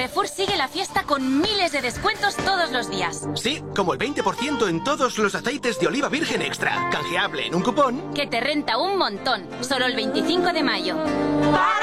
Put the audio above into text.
Carrefour sigue la fiesta con miles de descuentos todos los días. Sí, como el 20% en todos los aceites de oliva virgen extra. Canjeable en un cupón Que te renta un montón. Solo el 25 de mayo.